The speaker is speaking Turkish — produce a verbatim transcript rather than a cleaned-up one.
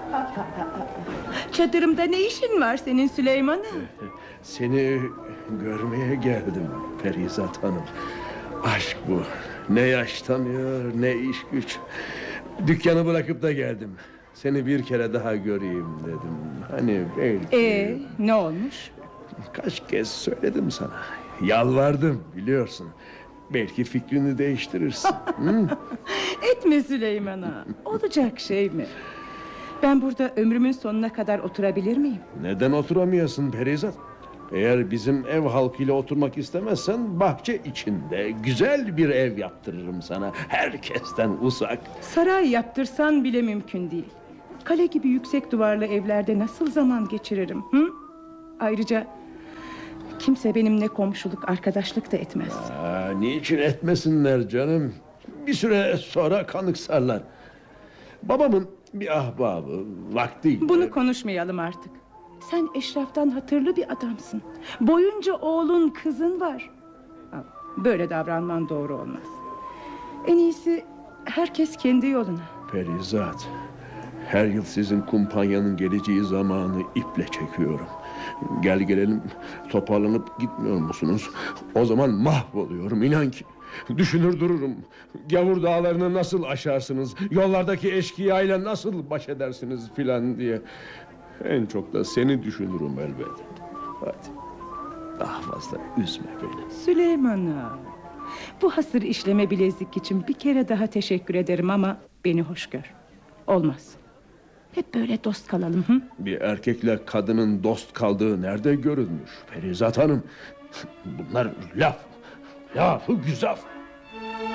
Çadırımda ne işin var senin Süleyman'ım? Seni görmeye geldim Perizat Hanım. Aşk bu. Ne yaş tanıyor, ne iş güç. Dükkanı bırakıp da geldim. Seni bir kere daha göreyim dedim. Hani belki... Ee, ne olmuş? Kaç kez söyledim sana. Yalvardım, biliyorsun. Belki fikrini değiştirirsin. Hı? Etme Süleyman'a. Olacak şey mi? Ben burada ömrümün sonuna kadar oturabilir miyim? Neden oturamıyorsun Perizat? Eğer bizim ev halkıyla oturmak istemezsen bahçe içinde güzel bir ev yaptırırım sana. Herkesten uzak. Saray yaptırsan bile mümkün değil. Kale gibi yüksek duvarlı evlerde nasıl zaman geçiririm? Hı? Ayrıca kimse benimle komşuluk, arkadaşlık da etmez. Aa, niçin etmesinler canım? Bir süre sonra kanıksarlar. Babamın bir ahbabı vaktiyle... Bunu konuşmayalım artık. Sen eşraftan hatırlı bir adamsın. Boyunca oğlun, kızın var. Böyle davranman doğru olmaz. En iyisi herkes kendi yoluna. Perizat, her yıl sizin kumpanyanın geleceği zamanı iple çekiyorum. Gel gelelim toparlanıp gitmiyor musunuz? O zaman mahvoluyorum, inan ki. Düşünür dururum. Gavur dağlarını nasıl aşarsınız, yollardaki eşkıyayla nasıl baş edersiniz filan diye. En çok da seni düşünürüm elbet. Hadi, daha fazla üzme beni. Süleyman'a, bu hasır işleme bilezik için bir kere daha teşekkür ederim ama beni hoş gör. Olmaz. Hep böyle dost kalalım. Hı? Bir erkekle kadının dost kaldığı nerede görülmüş Perizat Hanım? Bunlar laf, lafı güzaf.